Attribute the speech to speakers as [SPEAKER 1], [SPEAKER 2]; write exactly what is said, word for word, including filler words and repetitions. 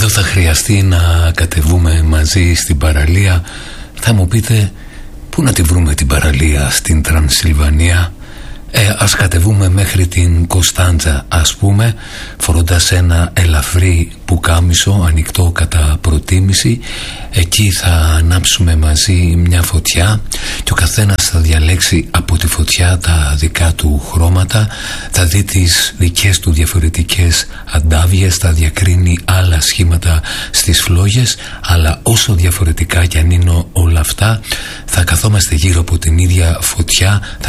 [SPEAKER 1] Εδώ θα χρειαστεί να κατεβούμε μαζί στην παραλία. Θα μου πείτε, πού να τη βρούμε την παραλία? Στην Τρανσιλβανία? Ε, ας κατεβούμε μέχρι την Κωνσταντζα, ας πούμε, φορώντας ένα ελαφρύ πουκάμισο ανοιχτό κατά προτίμηση. Εκεί θα ανάψουμε μαζί μια φωτιά και ο καθένας θα διαλέξει από τη φωτιά τα δικά του χρώματα, θα δει τις δικές του διαφορετικές αντάβιες, θα διακρίνει άλλα σχήματα στις φλόγες, αλλά όσο διαφορετικά κι αν είναι όλα αυτά, θα καθόμαστε γύρω από την ίδια φωτιά, θα